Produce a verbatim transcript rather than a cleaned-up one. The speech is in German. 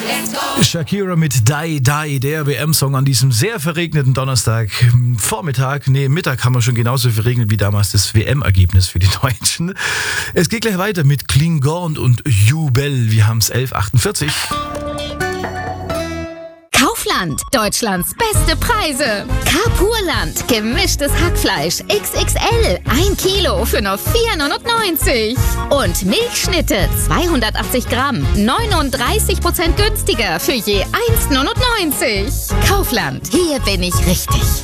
Shakira mit Die Die, der W M-Song an diesem sehr verregneten Donnerstag. Vormittag, nee, Mittag haben wir schon genauso verregnet wie damals das W M-Ergebnis für die Deutschen. Es geht gleich weiter mit Klingon und Jubel. Wir haben es elf Uhr achtundvierzig. Kaufland, Deutschlands beste Preise. Carpurland, gemischtes Hackfleisch X X L, ein Kilo für nur vier neunundneunzig. Und Milchschnitte, zweihundertachtzig Gramm, neununddreißig Prozent günstiger für je eins neunundneunzig. Kaufland, hier bin ich richtig.